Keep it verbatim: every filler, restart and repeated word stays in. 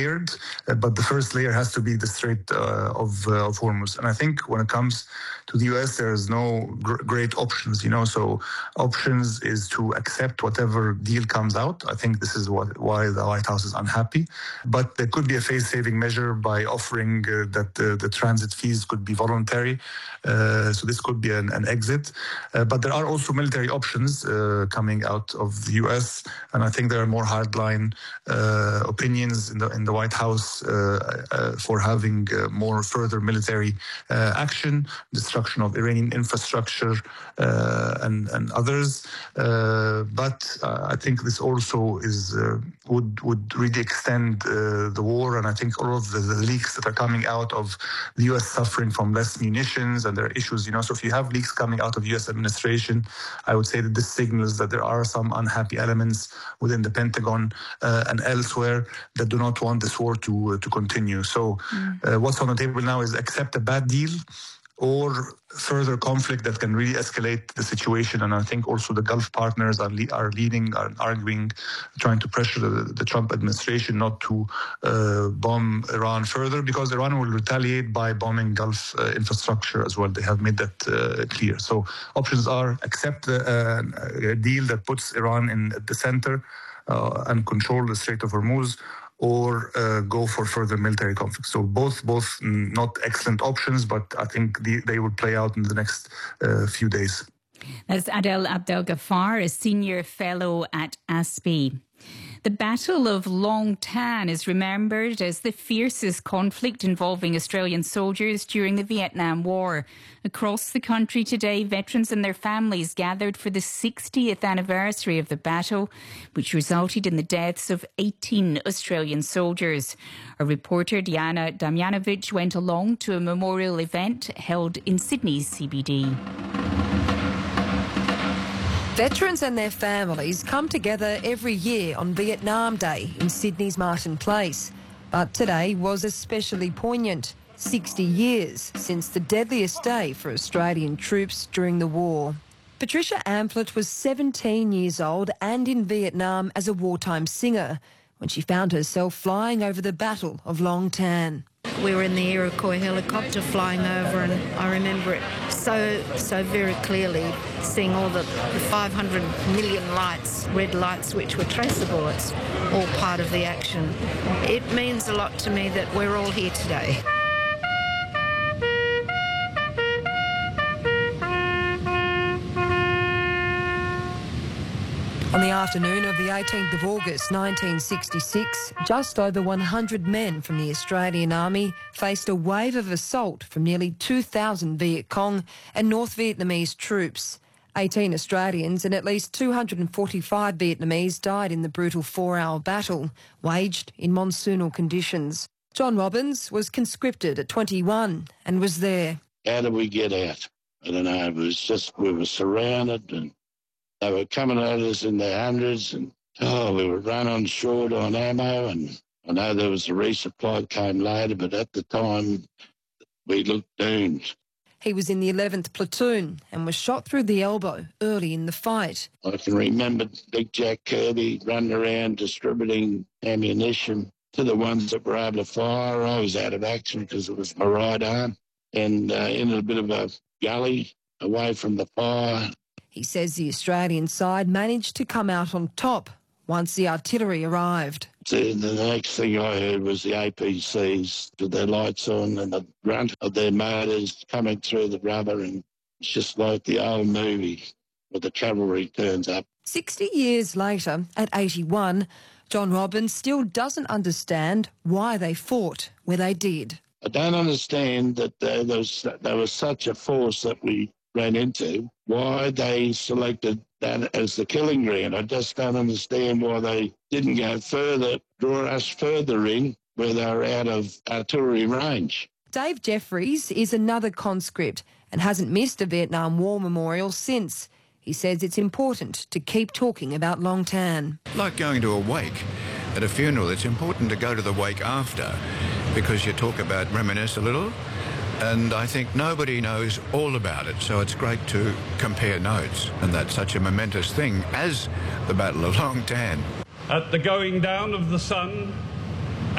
layered, uh, but the first layer has to be the Strait uh, of, uh, of Hormuz. And I think when it comes to the U S, there is no gr- great options, you know, so options is to accept whatever deal comes out. I think this is what, why the White House is unhappy. But there could be a face-saving measure by offering uh, that uh, the transit fees could be voluntary. Uh, so this could be an, an exit. Uh, but there are also military options uh, coming out of the U S, and I think there are more hardline uh, opinions in the in the White House uh, uh, for having uh, more further military uh, action, destruction of Iranian infrastructure uh, and and others. Uh, but uh, I think this also is uh, would would really extend uh, the war, and I think all of the, the leaks that are coming out of the U S suffering from less munitions, and there are issues, you know. So if you have leaks coming out of U S administration, I would say that this signals that there are some unhappy elements within the Pentagon uh, and elsewhere that do not want this war to uh, to continue. So uh, what's on the table now is accept a bad deal or further conflict that can really escalate the situation. And I think also the Gulf partners are le- are leading, are arguing, trying to pressure the, the Trump administration not to uh, bomb Iran further, because Iran will retaliate by bombing Gulf uh, infrastructure as well. They have made that uh, clear. So options are accept a, a deal that puts Iran in the center uh, and control the Strait of Hormuz, or uh, go for further military conflict. So both both not excellent options, but I think the, they will play out in the next uh, few days. That's Adel Abdelgafar, a senior fellow at A S P I. The Battle of Long Tan is remembered as the fiercest conflict involving Australian soldiers during the Vietnam War. Across the country today, veterans and their families gathered for the sixtieth anniversary of the battle, which resulted in the deaths of eighteen Australian soldiers. Our reporter Diana Damjanovic went along to a memorial event held in Sydney's C B D. Veterans and their families come together every year on Vietnam Day in Sydney's Martin Place. But today was especially poignant. sixty years since the deadliest day for Australian troops during the war. Patricia Amphlett was seventeen years old and in Vietnam as a wartime singer when she found herself flying over the Battle of Long Tan. We were in the Iroquois helicopter flying over, and I remember it so, so very clearly, seeing all the, the five hundred million lights, red lights, which were traceable. It's all part of the action. It means a lot to me that we're all here today. On the afternoon of the eighteenth of August nineteen sixty-six, just over one hundred men from the Australian Army faced a wave of assault from nearly two thousand Viet Cong and North Vietnamese troops. eighteen Australians and at least two hundred forty-five Vietnamese died in the brutal four-hour battle, waged in monsoonal conditions. John Robbins was conscripted at twenty-one and was there. How did we get out? I don't know. It was just, we were surrounded and they were coming at us in their hundreds, and oh, we were running short on ammo, and I know there was a resupply came later, but at the time we looked doomed. He was in the eleventh platoon and was shot through the elbow early in the fight. I can remember Big Jack Kirby running around distributing ammunition to the ones that were able to fire. I was out of action because it was my right arm, and uh, in a bit of a gully away from the fire. He says the Australian side managed to come out on top once the artillery arrived. So the next thing I heard was the A P Cs with their lights on and the grunt of their motors coming through the rubber, and it's just like the old movie where the cavalry turns up. Sixty years later, at eighty-one, John Robbins still doesn't understand why they fought where they did. I don't understand that there was, there was such a force that we ran into, why they selected that as the killing ground. I just don't understand why they didn't go further, draw us further in where they were out of artillery range. Dave Jeffries is another conscript and hasn't missed a Vietnam War memorial since. He says it's important to keep talking about Long Tan. Like going to a wake. At a funeral, it's important to go to the wake after because you talk about, reminisce a little. And I think nobody knows all about it, so it's great to compare notes. And that's such a momentous thing as the Battle of Long Tan. At the going down of the sun,